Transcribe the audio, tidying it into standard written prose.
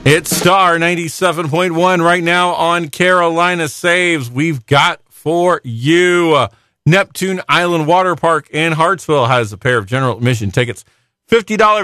It's Star 97.1 right now on Carolina Saves. We've got for you Neptune Island Water Park in Hartsville has a pair of general admission tickets. $50